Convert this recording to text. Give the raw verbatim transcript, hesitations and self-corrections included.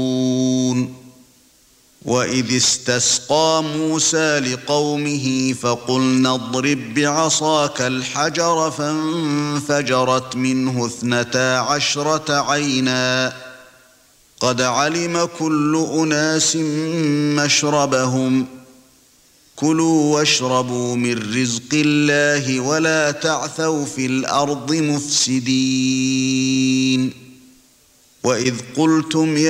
وَإِذِ اسْتَسْقَى مُوسَى لِقَوْمِهِ فَقُلْنَا اضْرِب بِّعَصَاكَ الْحَجَرَ فَانفَجَرَتْ مِنْهُ اثْنَتَا عَشْرَةَ عَيْنًا قَدْ عَلِمَ كُلُّ أُنَاسٍ مَّشْرَبَهُمْ كُلُوا وَاشْرَبُوا مِن رِّزْقِ اللَّهِ وَلَا تَعْثَوْا فِي الْأَرْضِ مُفْسِدِينَ وَإِذْ قُلْتُمْ